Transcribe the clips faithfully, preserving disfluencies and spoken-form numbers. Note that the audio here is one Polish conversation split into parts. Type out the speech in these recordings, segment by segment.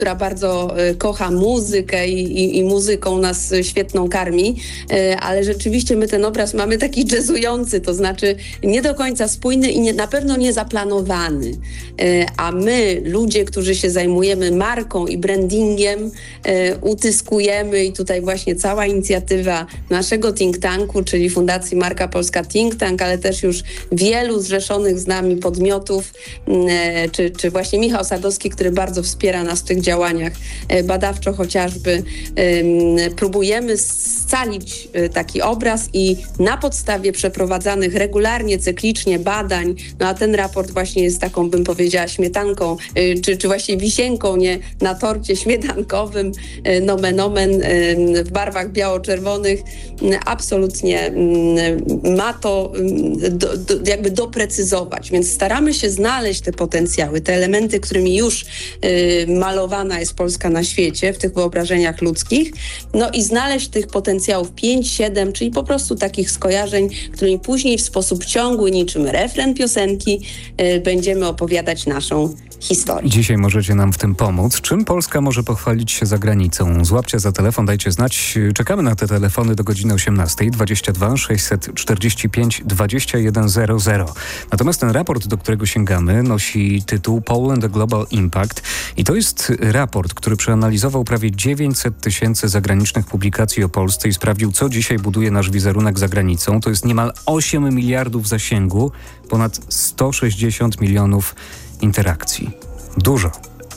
która bardzo kocha muzykę i, i, i muzyką nas świetną karmi, ale rzeczywiście my ten obraz mamy taki jazzujący, to znaczy nie do końca spójny i nie, na pewno nie zaplanowany. A my, ludzie, którzy się zajmujemy marką i brandingiem, utyskujemy i tutaj właśnie cała inicjatywa naszego think tanku, czyli Fundacji Marka Polska Think Tank, ale też już wielu zrzeszonych z nami podmiotów, czy, czy właśnie Michał Sadowski, który bardzo wspiera nas w tych działaniach badawczo chociażby. Próbujemy scalić taki obraz i na podstawie przeprowadzanych regularnie, cyklicznie badań, no a ten raport właśnie jest taką, bym powiedziała, śmietanką, czy, czy właśnie wisienką, nie, na torcie śmietankowym, nomen omen, w barwach biało-czerwonych, absolutnie ma to do, do, jakby doprecyzować, więc staramy się znaleźć te potencjały, te elementy, którymi już malowana jest Polska na świecie, w tych wyobrażeniach ludzkich, no i znaleźć tych potencjałów pięć, siedem, czyli po prostu takich skojarzeń, którymi później w sposób ciągły, niczym refren piosenki, będziemy opowiadać naszą historii. Dzisiaj możecie nam w tym pomóc. Czym Polska może pochwalić się za granicą? Złapcie za telefon, dajcie znać. Czekamy na te telefony do godziny osiemnastej, dwadzieścia dwa sześćset czterdzieści pięć dwadzieścia jeden zero zero. Natomiast ten raport, do którego sięgamy, nosi tytuł Poland: A Global Impact i to jest raport, który przeanalizował prawie dziewięćset tysięcy zagranicznych publikacji o Polsce i sprawdził, co dzisiaj buduje nasz wizerunek za granicą. To jest niemal osiem miliardów zasięgu, ponad sto sześćdziesiąt milionów interakcji. Dużo.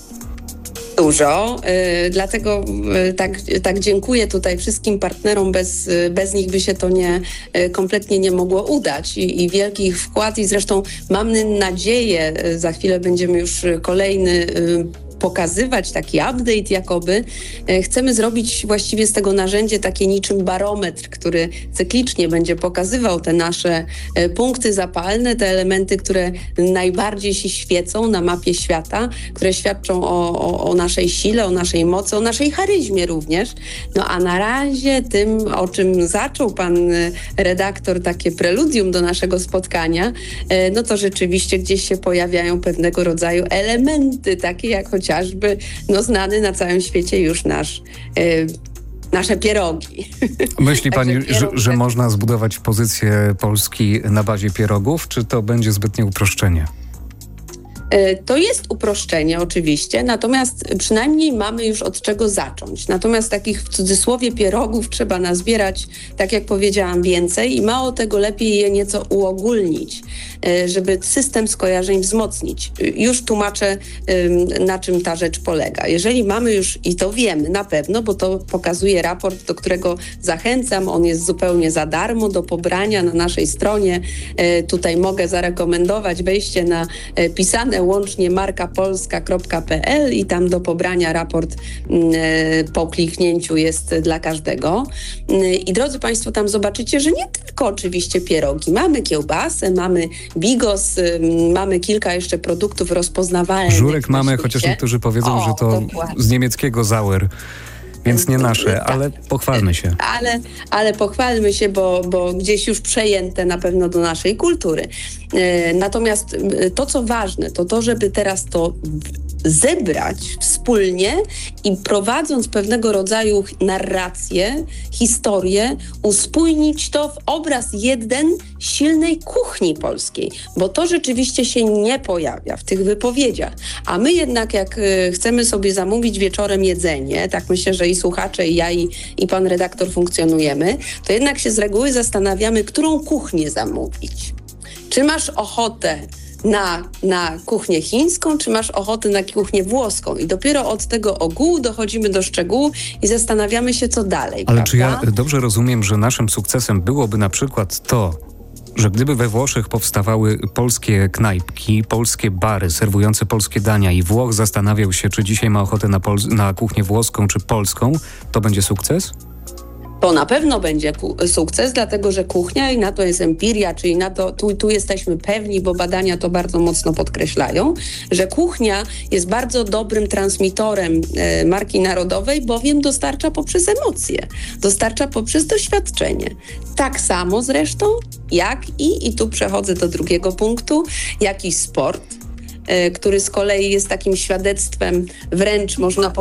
Dużo, yy, dlatego yy, tak, tak dziękuję tutaj wszystkim partnerom, bez, yy, bez nich by się to nie, yy, kompletnie nie mogło udać I, i wielki ich wkład i zresztą mamy nadzieję, yy, za chwilę będziemy już kolejny yy, pokazywać taki update jakoby. Chcemy zrobić właściwie z tego narzędzie takie niczym barometr, który cyklicznie będzie pokazywał te nasze punkty zapalne, te elementy, które najbardziej się świecą na mapie świata, które świadczą o, o, o naszej sile, o naszej mocy, o naszej charyzmie również. No a na razie tym, o czym zaczął pan redaktor, takie preludium do naszego spotkania, no to rzeczywiście gdzieś się pojawiają pewnego rodzaju elementy, takie jak chociażby no, znany na całym świecie już nasz, yy, nasze pierogi. Myśli pani, że, że można zbudować pozycję Polski na bazie pierogów, czy to będzie zbytnie uproszczenie? To jest uproszczenie oczywiście, natomiast przynajmniej mamy już od czego zacząć. Natomiast takich w cudzysłowie pierogów trzeba nazbierać, tak jak powiedziałam, więcej i mało tego, lepiej je nieco uogólnić, żeby system skojarzeń wzmocnić. Już tłumaczę, na czym ta rzecz polega. Jeżeli mamy już, i to wiemy na pewno, bo to pokazuje raport, do którego zachęcam, on jest zupełnie za darmo do pobrania na naszej stronie. Tutaj mogę zarekomendować wejście na pisane łącznie marka polska kropka p l i tam do pobrania raport y, po kliknięciu jest dla każdego. Y, I drodzy Państwo, tam zobaczycie, że nie tylko oczywiście pierogi. Mamy kiełbasę, mamy bigos, y, mamy kilka jeszcze produktów rozpoznawalnych. Żurek mamy, chociaż niektórzy powiedzą, o, że to dokładnie. Z niemieckiego Sauer. Więc nie nasze, ale pochwalmy się. Ale, ale pochwalmy się, bo, bo gdzieś już przejęte na pewno do naszej kultury. Natomiast to, co ważne, to to, żeby teraz to zebrać wspólnie i prowadząc pewnego rodzaju narrację, historię, uspójnić to w obraz jeden silnej kuchni polskiej, bo to rzeczywiście się nie pojawia w tych wypowiedziach. A my jednak, jak chcemy sobie zamówić wieczorem jedzenie, tak myślę, że i słuchacze, i ja, i, i pan redaktor funkcjonujemy, to jednak się z reguły zastanawiamy, którą kuchnię zamówić. Czy masz ochotę na, na kuchnię chińską, czy masz ochotę na kuchnię włoską? I dopiero od tego ogółu dochodzimy do szczegółu i zastanawiamy się, co dalej. Ale prawda? Czy ja dobrze rozumiem, że naszym sukcesem byłoby na przykład to, że gdyby we Włoszech powstawały polskie knajpki, polskie bary serwujące polskie dania i Włoch zastanawiał się, czy dzisiaj ma ochotę na, pol- na kuchnię włoską czy polską, to będzie sukces? To na pewno będzie sukces, dlatego że kuchnia, i na to jest empiria, czyli na to, tu, tu jesteśmy pewni, bo badania to bardzo mocno podkreślają, że kuchnia jest bardzo dobrym transmitorem e, marki narodowej, bowiem dostarcza poprzez emocje, dostarcza poprzez doświadczenie. Tak samo zresztą jak i, i tu przechodzę do drugiego punktu, jak i sport, e, który z kolei jest takim świadectwem wręcz można powiedzieć,